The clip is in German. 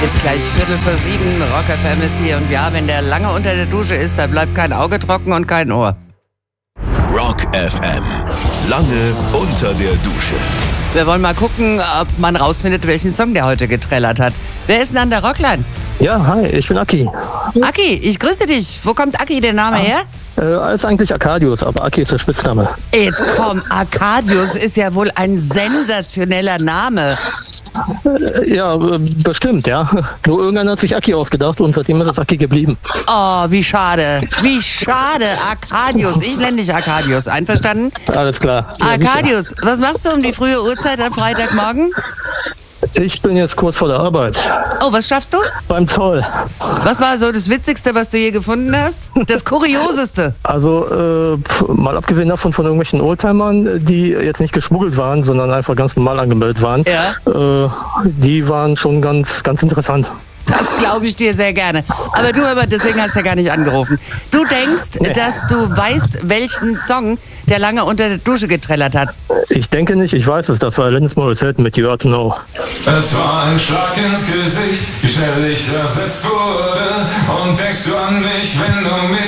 Ist gleich 6:45, Rock FM ist hier. Und ja, wenn der lange unter der Dusche ist, da bleibt kein Auge trocken und kein Ohr. Rock FM. Lange unter der Dusche. Wir wollen mal gucken, ob man rausfindet, welchen Song der heute getrellert hat. Wer ist denn an der Rockline? Ja, hi, ich bin Aki. Aki, ich grüße dich. Wo kommt Aki, der Name her? Ist eigentlich Arkadius, aber Aki ist der Spitzname. Jetzt komm, Arkadius ist ja wohl ein sensationeller Name. Ja, bestimmt, ja. Nur irgendeiner hat sich Aki ausgedacht und seitdem ist es Aki geblieben. Oh, wie schade. Wie schade, Arkadius. Ich nenne dich Arkadius. Einverstanden? Alles klar. Arkadius, was machst du um die frühe Uhrzeit am Freitagmorgen? Ich bin jetzt kurz vor der Arbeit. Oh, was schaffst du? Beim Zoll. Was war so das Witzigste, was du je gefunden hast? Das Kurioseste? Also, mal abgesehen davon von irgendwelchen Oldtimern, die jetzt nicht geschmuggelt waren, sondern einfach ganz normal angemeldet waren. Ja. Die waren schon ganz, ganz interessant. Das glaube ich dir sehr gerne. Aber du, deswegen hast du ja gar nicht angerufen. Du denkst, dass du weißt, welchen Song der lange unter der Dusche getrellert hat. Ich denke nicht, ich weiß es. Das war Alanis Morissette mit You Ought to Know. Es war ein Schlag ins Gesicht, wie schnell ich ersetzt wurde. Und denkst du an mich, wenn du mit